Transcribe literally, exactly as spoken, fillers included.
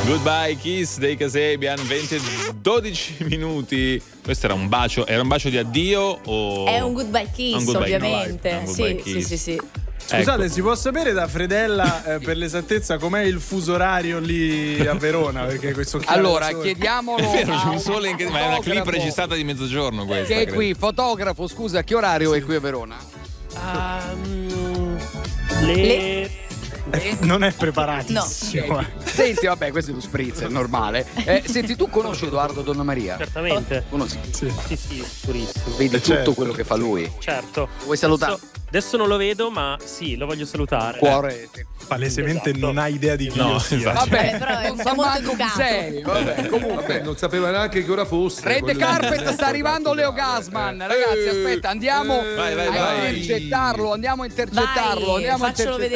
Goodbye Kiss dei Kasabian, venti dodici minuti. Questo era un bacio, era un bacio di addio o È un goodbye kiss, un goodbye ovviamente. Kiss. Un goodbye Sì, kiss. sì, sì, sì. Scusate, Ecco. si può sapere da Fredella eh, per l'esattezza com'è il fuso orario lì a Verona? Perché questo occhiale Allora, da sole- chiediamolo. È vero, c'è a un sole in... ma è una clip fotografo registrata di mezzogiorno questa. Che è credo. qui, fotografo, scusa, a che orario è qui a Verona? Um, le... Le- Eh, non è preparatissimo. eh. Senti, vabbè, questo è lo spritz, è normale. Eh, senti, tu conosci Edoardo Donnamaria? Certamente. Conosci? Sì. Sì, sì, purissimo. Vedi Eh, tutto certo. quello che fa lui. Certo. Vuoi salutare? Adesso, adesso non lo vedo, ma sì, lo voglio salutare. Cuore. Palesemente Esatto. non ha idea di chi No, io sia. esatto. Vabbè, Vabbè, però è non un so po' molto manco chi educato. sei. Vabbè, comunque. Vabbè, non sapeva neanche che ora fosse. Red voglio Carpet dire. sta arrivando Leo Gasman. Ragazzi, aspetta, andiamo Vai, vai, a vai. intercettarlo. Andiamo a intercettarlo. Vai, Andiamo a faccelo intercettarlo.